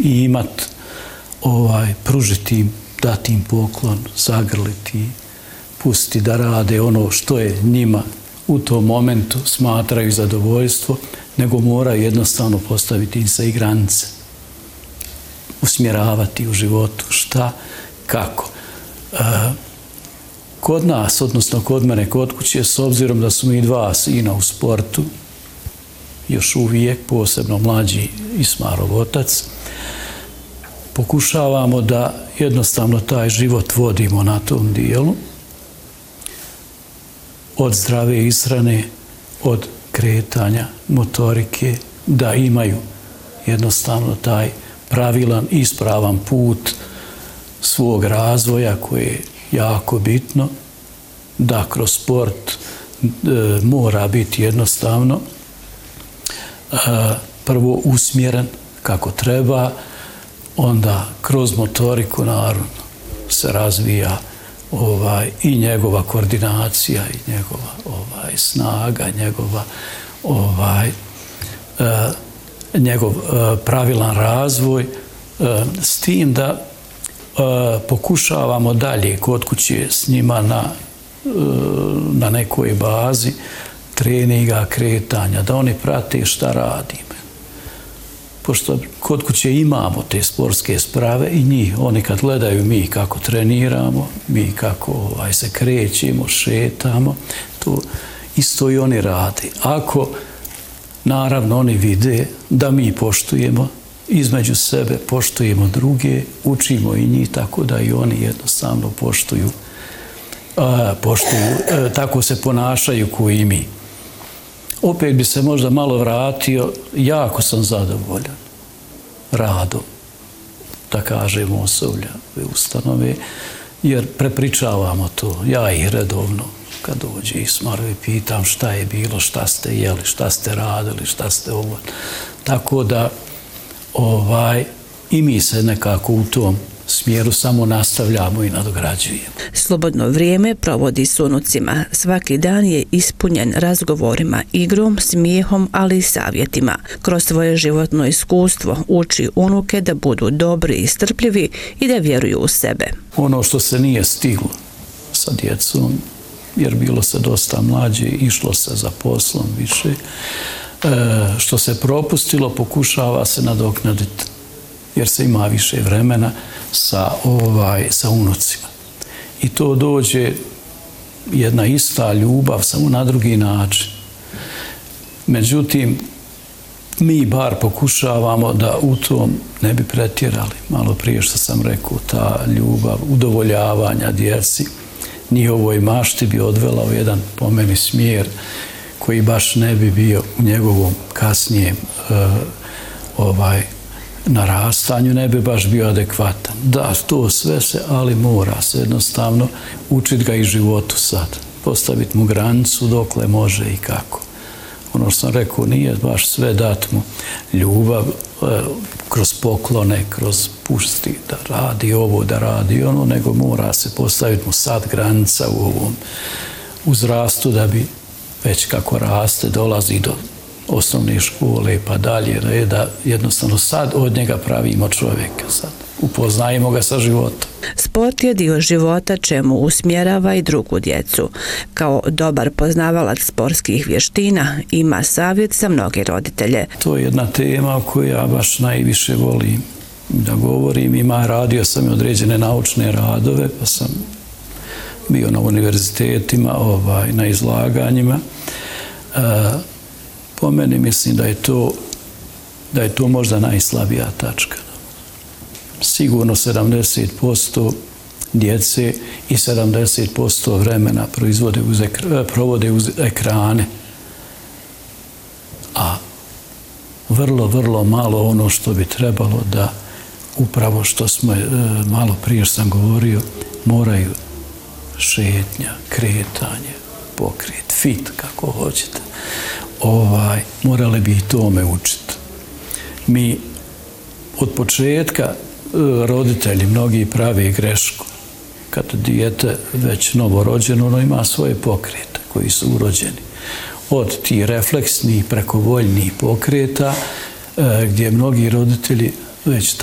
i imat, pružiti im, dati im poklon, zagrliti, pustiti da rade ono što je njima u tom momentu smatraju zadovoljstvo, nego moraju jednostavno postaviti im se i granice. Usmjeravati u životu šta, kako. Kod nas, odnosno kod mene, kod kuće, s obzirom da su mi 2 sina u sportu, još uvijek, posebno mlađi Ismarov otac, pokušavamo da jednostavno taj život vodimo na tom dijelu, od zdrave ishrane, od kretanja, motorike, da imaju jednostavno taj pravilan, ispravan put svog razvoja koji je jako bitno, da kroz sport mora biti jednostavno prvo usmjeren kako treba, onda kroz motoriku naravno se razvija i njegova koordinacija i njegova snaga, njegov pravilan razvoj, s tim da pokušavamo dalje kod kuće s njima na nekoj bazi treninga, kretanja, da oni prate šta radimo. Pošto kod kuće imamo te sportske sprave i njih, oni kad gledaju mi kako treniramo, mi kako se krećemo, šetamo, to isto i oni rade. Ako, naravno, oni vide da mi poštujemo između sebe, poštujemo druge, učimo i njih tako da i oni jednostavno poštuju, tako se ponašaju koji i mi. Opet bi se možda malo vratio, jako sam zadovoljan radom, da kažemo, osoblja ustanove, jer prepričavamo to. Ja ih redovno, kad dođe Ismarovi, pitam šta je bilo, šta ste jeli, šta ste radili, šta ste ovo. Tako da i mi se nekako u tom smjeru samo nastavljamo i nadograđujemo. Slobodno vrijeme provodi s unucima. Svaki dan je ispunjen razgovorima, igrom, smijehom, ali i savjetima. Kroz svoje životno iskustvo uči unuke da budu dobri i strpljivi i da vjeruju u sebe. Ono što se nije stiglo sa djecom, jer bilo se dosta mlađe, išlo se za poslom više, što se propustilo, pokušava se nadoknaditi, jer se ima više vremena sa unucima. I to dođe jedna ista ljubav, samo na drugi način. Međutim, mi bar pokušavamo da u tom ne bi pretjerali. Malo prije što sam rekao, ta ljubav, udovoljavanja djeci, njihovoj mašti bi odvela u jedan, po meni, smjer koji baš ne bi bio u njegovom kasnijem narastanju, ne bi baš bio adekvatan. Da, to sve se, ali mora se jednostavno učiti ga i životu sad. Postaviti mu granicu dokle može i kako. Ono što sam rekao, nije baš sve dat mu ljubav kroz poklone, kroz pušti da radi ovo, da radi ono, nego mora se postaviti mu sad granica u ovom uzrastu da bi već kako raste, dolazi do osnovne škole pa dalje, da jednostavno sad od njega pravimo čovjeka sad. Upoznajemo ga sa životom. Sport je dio života čemu usmjerava i drugu djecu. Kao dobar poznavalac sportskih vještina ima savjet za mnoge roditelje. To je jedna tema o kojoj ja baš najviše volim da govorim. Radio sam i određene naučne radove, pa sam bio na univerzitetima, na izlaganjima. Po meni mislim da je to možda najslabija tačka. Sigurno 70% djece i 70% vremena provode uz ekrane, a vrlo, vrlo malo ono što bi trebalo da upravo što smo malo prije sam govorio, moraju šetnja, kretanje, pokret, fit, kako hoćete. Morali bi i tome učiti. Mi od početka roditelji mnogi pravi grešku. Kad dijete već novorođeno, ono ima svoje pokrete koji su urođeni. Od tih refleksnih, prekovoljnih pokreta, gdje mnogi roditelji već